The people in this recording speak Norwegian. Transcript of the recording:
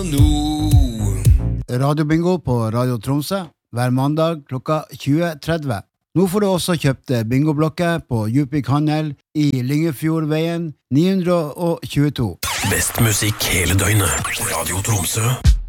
Radiobingo på Radio Tromsø hver mandag klokka 20.30. Nå får du også kjøpt bingoblokker på Djupvik Handel i Lyngefjordveien 922. Best musikk hele døgnet. Radio Tromsø.